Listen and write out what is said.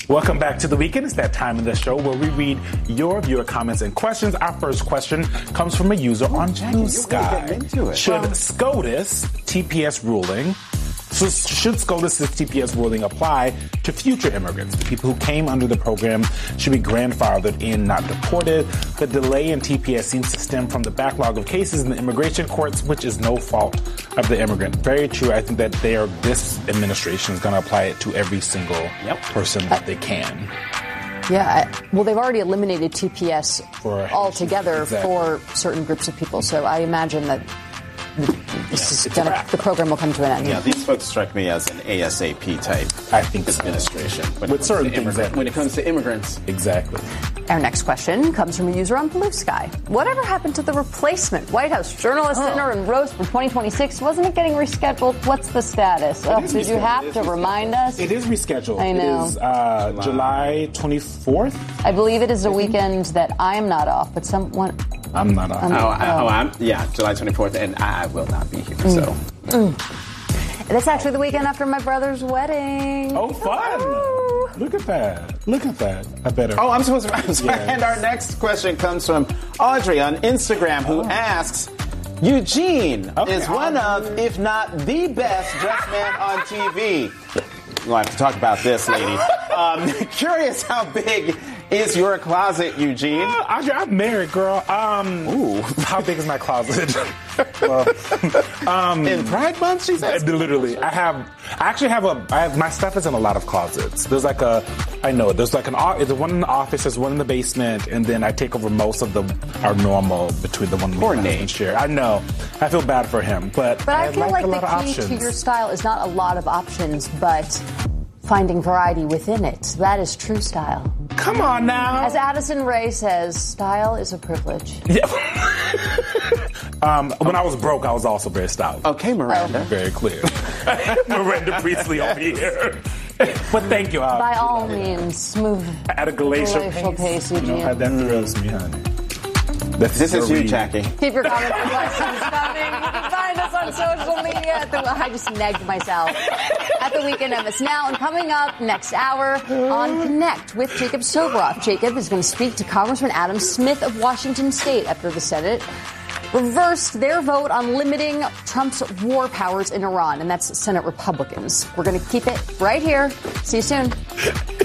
Welcome back to The Weekend. It's that time of the show where we read your viewer comments and questions. Our first question comes from a user on Blue Sky. Should SCOTUS TPS ruling apply to future immigrants? The people who came under the program should be grandfathered in, not deported. The delay in TPS seems to stem from the backlog of cases in the immigration courts, which is no fault of the immigrant. Very true. I think that this administration is going to apply it to every single person that they can. Yeah, well, they've already eliminated TPS altogether for certain groups of people, so I imagine that the program will come to an end. Yeah, these folks strike me as an ASAP type administration. With certain things when it comes to immigrants. Exactly. Our next question comes from a user on Blue Sky. Whatever happened to the replacement White House Journalist Dinner and Roast for 2026? Wasn't it getting rescheduled? What's the status? Did you have to remind us? It is rescheduled. I know. It is July 24th. I believe it is a weekend that I am not off, but someone... I'm not off. July 24th, and I will not be here, so... That's actually the weekend after my brother's wedding. Oh, fun! Ooh. Look at that. I better. Oh, I'm supposed to... Yes. And our next question comes from Audrey on Instagram, who asks, Eugene is one of, if not the best dressed man on TV. We'll have to talk about this, lady. Curious how big is your closet, Eugene? I'm married, girl. How big is my closet? In Pride Month, she says. Literally, my stuff is in a lot of closets. There's like there's one in the office, there's one in the basement, and then I take over most of our normal between the one we share. I know. I feel bad for him, but I feel like the key to your style is not a lot of options, but finding variety within it. That is true style. Come on now. As Addison Rae says, style is a privilege. Yeah. When I was broke, I was also very stylish. Okay, Miranda. Very clear. Miranda Priestley over here. But thank you. By all means, move at a glacial pace, Eugene. You know how that thrills me, honey. This is you, Jackie. Keep your comments and questions coming. You can find us on social media. I just negged myself. At The Weekend MS Now. And coming up next hour on Connect with Jacob Soboroff. Jacob is going to speak to Congressman Adam Smith of Washington State after the Senate reversed their vote on limiting Trump's war powers in Iran. And that's Senate Republicans. We're going to keep it right here. See you soon.